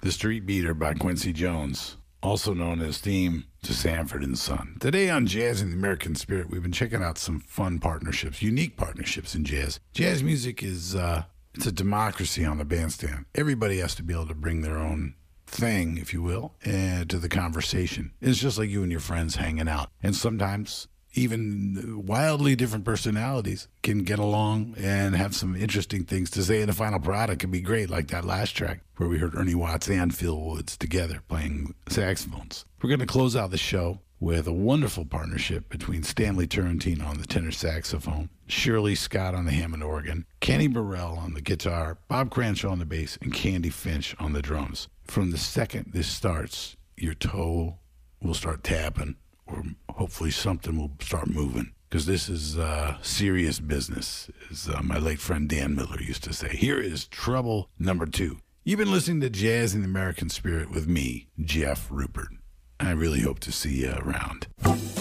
The Street Beater by Quincy Jones, also known as Theme to Sanford and Son. Today on Jazz in the American Spirit, we've been checking out some fun partnerships, unique partnerships in jazz. Jazz music is it's a democracy on the bandstand. Everybody has to be able to bring their own thing, if you will, to the conversation. It's just like you and your friends hanging out. And sometimes even wildly different personalities can get along and have some interesting things to say, and the final product can be great, like that last track where we heard Ernie Watts and Phil Woods together playing saxophones. We're going to close out the show with a wonderful partnership between Stanley Turrentine on the tenor saxophone, Shirley Scott on the Hammond organ, Kenny Burrell on the guitar, Bob Cranshaw on the bass, and Candy Finch on the drums. From the second this starts, your toe will start tapping, or hopefully something will start moving, because this is serious business, as my late friend Dan Miller used to say. Here is Trouble Number 2. You've been listening to Jazz in the American Spirit with me, Jeff Rupert. I really hope to see you around.